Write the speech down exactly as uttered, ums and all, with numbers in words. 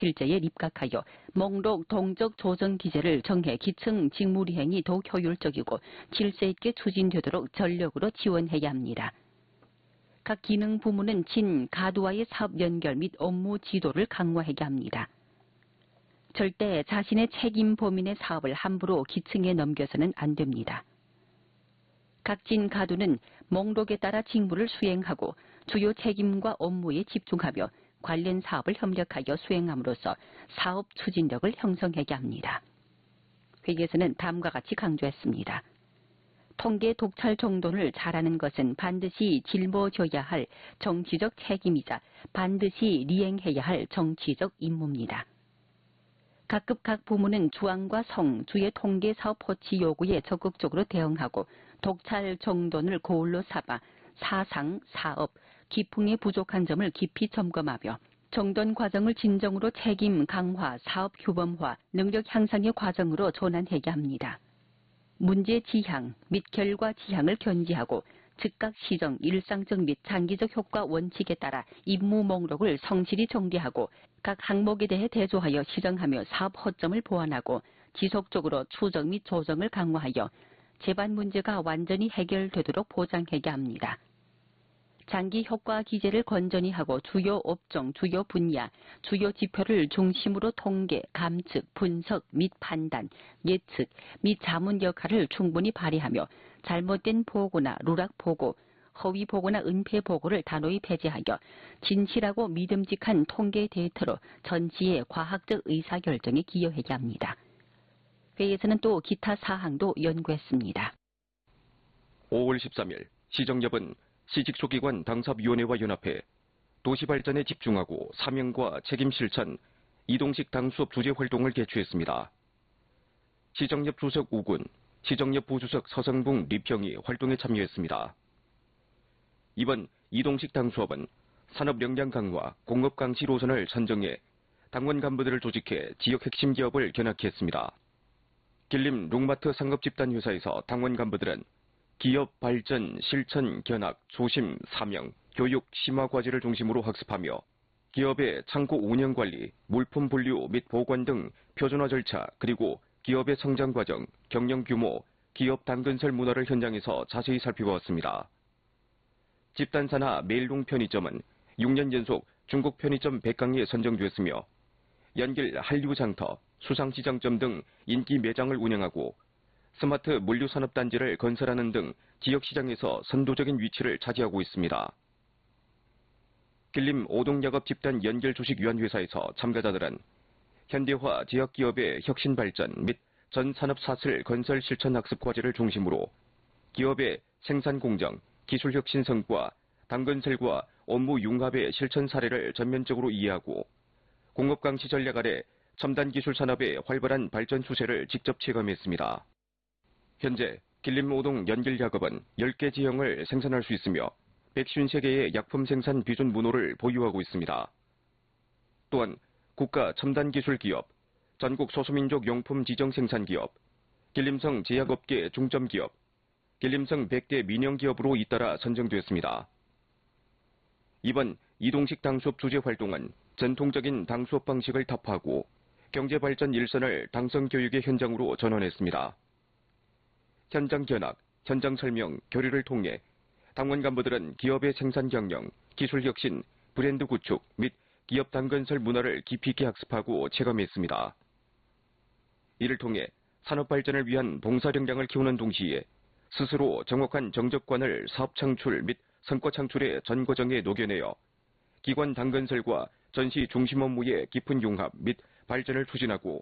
일제에 입각하여 목록 동적 조정 기제를 정해 기층 직무리행이 더욱 효율적이고 질서 있게 추진되도록 전력으로 지원해야 합니다. 각 기능 부문은 진, 가두와의 사업 연결 및 업무 지도를 강화해야 합니다. 절대 자신의 책임 범위 내 사업을 함부로 기층에 넘겨서는 안 됩니다. 각 진, 가두는 목록에 따라 직무를 수행하고 주요 책임과 업무에 집중하며 관련 사업을 협력하여 수행함으로써 사업 추진력을 형성해야 합니다. 회계에서는 다음과 같이 강조했습니다. 통계 독찰 정돈을 잘하는 것은 반드시 짊어져야 할 정치적 책임이자 반드시 리행해야 할 정치적 임무입니다. 각급 각 부문은 주안과 성, 주의 통계 사업 호치 요구에 적극적으로 대응하고 독찰 정돈을 고울로 삼아 사상, 사업, 기풍의 부족한 점을 깊이 점검하며 정돈 과정을 진정으로 책임 강화, 사업 규범화, 능력 향상의 과정으로 전환해야 합니다. 문제 지향 및 결과 지향을 견지하고 즉각 시정, 일상적 및 장기적 효과 원칙에 따라 임무 목록을 성실히 정리하고 각 항목에 대해 대조하여 시정하며 사업 허점을 보완하고 지속적으로 추적 및 조정을 강화하여 제반 문제가 완전히 해결되도록 보장해야 합니다. 장기 효과 기제를 건전히 하고 주요 업종, 주요 분야, 주요 지표를 중심으로 통계, 감측, 분석 및 판단, 예측 및 자문 역할을 충분히 발휘하며 잘못된 보고나 누락 보고, 허위 보고나 은폐 보고를 단호히 폐지하여 진실하고 믿음직한 통계 데이터로 전시의 과학적 의사결정에 기여해야 합니다. 회의에서는 또 기타 사항도 연구했습니다. 오월 십삼일 시정협은 시직소기관 당사위원회와 연합해 도시발전에 집중하고 사명과 책임 실천, 이동식 당수업 주제 활동을 개최했습니다. 시정협 주석 우군, 시정협 부주석 서성붕, 리평이 활동에 참여했습니다. 이번 이동식 당수업은 산업 역량 강화, 공업 강시 노선을 선정해 당원 간부들을 조직해 지역 핵심 기업을 견학케 했습니다. 길림 룩마트 상업집단회사에서 당원 간부들은 기업 발전, 실천, 견학, 조심, 사명, 교육, 심화 과제를 중심으로 학습하며 기업의 창고 운영 관리, 물품 분류 및 보관 등 표준화 절차, 그리고 기업의 성장 과정, 경영 규모, 기업 당근설 문화를 현장에서 자세히 살펴보았습니다. 집단사나 메일롱 편의점은 육 년 연속 중국 편의점 백 강에 선정되었으며 연길 한류장터, 수상시장점 등 인기 매장을 운영하고 스마트 물류산업단지를 건설하는 등 지역시장에서 선도적인 위치를 차지하고 있습니다. 길림 오동야업 집단 연결주식위원회사에서 참가자들은 현대화 제약기업의 혁신발전 및 전산업사슬 건설 실천 학습 과제를 중심으로 기업의 생산공정, 기술혁신 성과, 당근설과 업무 융합의 실천 사례를 전면적으로 이해하고 공업강시 전략 아래 첨단기술 산업의 활발한 발전 추세를 직접 체감했습니다. 현재 길림오동 연길약업은 열 개 제형을 생산할 수 있으며 백오십세 개의 약품 생산 비준 문호를 보유하고 있습니다. 또한 국가 첨단기술기업, 전국 소수민족 용품 지정 생산기업, 길림성 제약업계 중점기업, 길림성 백 대 민영기업으로 잇따라 선정되었습니다. 이번 이동식 당수업 주제 활동은 전통적인 당수업 방식을 타파하고 경제발전 일선을 당성교육의 현장으로 전환했습니다. 현장 견학, 현장 설명, 교류를 통해 당원 간부들은 기업의 생산 경영, 기술 혁신, 브랜드 구축 및 기업 당근설 문화를 깊이 있게 학습하고 체감했습니다. 이를 통해 산업 발전을 위한 봉사 역량을 키우는 동시에 스스로 정확한 정적관을 사업 창출 및 성과 창출의 전 과정에 녹여내어 기관 당근설과 전시 중심 업무의 깊은 융합 및 발전을 추진하고